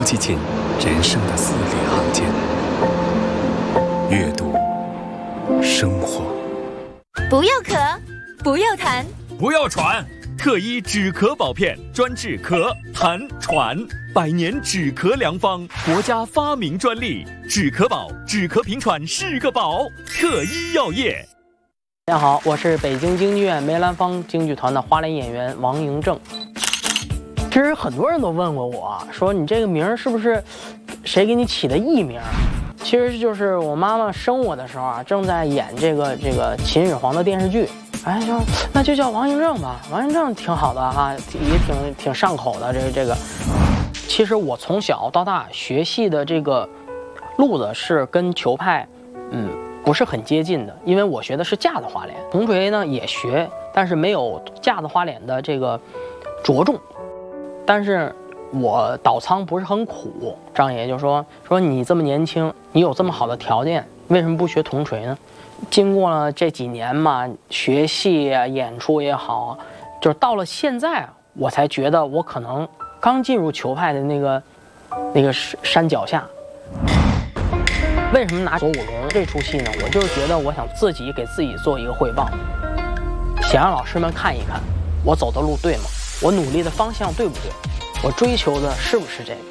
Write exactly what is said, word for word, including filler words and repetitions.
记进人生的字里行间，阅读生活。 不要咳，不要痰， 不要喘。特医止咳宝片，专治咳、痰、喘，百年止咳良方，国家发明专利。止咳宝，止咳平喘是个宝。特医药业。 大家好，我是北京京剧院梅兰芳京剧团的花脸演员王迎正。其实很多人都问过我，说你这个名儿是不是谁给你起的艺名？其实就是我妈妈生我的时候啊，正在演这个这个秦始皇的电视剧，哎，就那就叫王迎正吧，王迎正挺好的哈，也挺挺上口的。这个这个，其实我从小到大学戏的这个路子是跟球派，嗯，不是很接近的，因为我学的是架子花脸，铜锤呢也学，但是没有架子花脸的这个着重。但是我倒仓不是很苦，张爷就说说你这么年轻，你有这么好的条件，为什么不学铜锤呢？经过了这几年嘛，学戏啊，演出也好，就是到了现在，我才觉得我可能刚进入球派的那个那个山脚下。为什么拿左武龙这出戏呢？我就是觉得我想自己给自己做一个汇报，想让老师们看一看我走的路对吗？我努力的方向对不对？我追求的是不是这个？